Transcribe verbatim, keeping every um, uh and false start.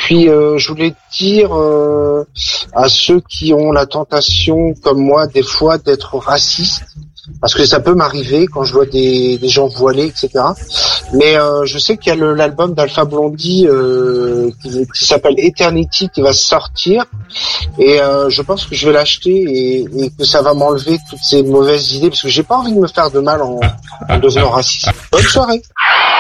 puis euh, je voulais dire euh, à ceux qui ont la tentation, comme moi, des fois, d'être racistes, parce que ça peut m'arriver quand je vois des, des gens voilés, et cetera. Mais euh, je sais qu'il y a le, l'album d'Alpha Blondy euh, qui, qui s'appelle Eternity qui va sortir, et euh, je pense que je vais l'acheter et, et que ça va m'enlever toutes ces mauvaises idées, parce que j'ai pas envie de me faire de mal en, en devenant raciste. Bonne soirée.